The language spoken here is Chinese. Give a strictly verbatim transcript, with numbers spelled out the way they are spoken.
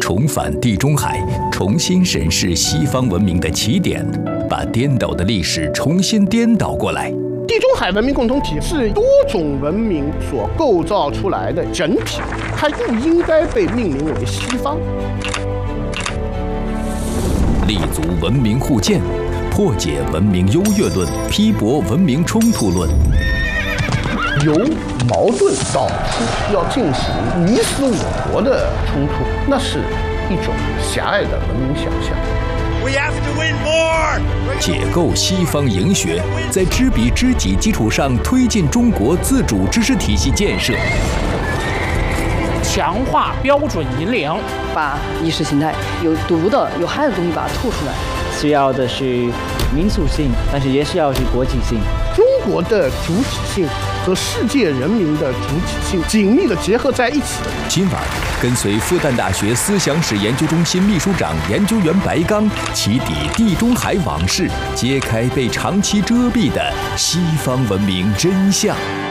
重返地中海，重新审视西方文明的起点，把颠倒的历史重新颠倒过来。 地中海文明共同体是多种文明所构造出来的整体，它不应该被命名为西方。 立足文明互鉴，破解文明优越论，批驳文明冲突论。 由矛盾导出要进行你死我活的冲突，那是一种狭隘的文明想象。 We have to win more. 解构西方营学，在知彼知己基础上推进中国自主知识体系建设。 强化标准引领， 把意识形态有毒的、有害的东西把它吐出来。 需要的是民族性，但是也需要是国际性。 中国的主体性和世界人民的主体性紧密地结合在一起。 今晚跟随复旦大学思想史研究中心秘书长研究员白刚，起底地中海往事，揭开被长期遮蔽的西方文明真相。